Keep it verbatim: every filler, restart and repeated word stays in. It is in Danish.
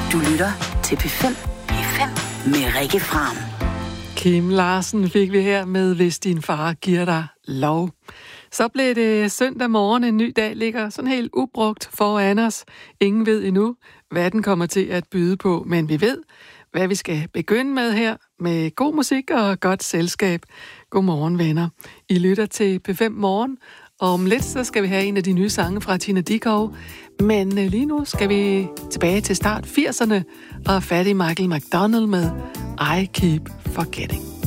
Du lytter til P fem. P fem med Rikke Fram. Kim Larsen fik vi her med Hvis din far giver dig lov. Så blev det søndag morgen, en ny dag ligger sådan helt ubrugt foran os. Ingen ved endnu, hvad den kommer til at byde på, men vi ved, hvad vi skal begynde med her, med god musik og godt selskab. Godmorgen, venner. I lytter til P fem Morgen, og om lidt så skal vi have en af de nye sange fra Tina Dickow. Men lige nu skal vi tilbage til start firserne og fat i Michael McDonald med I Keep Forgetting.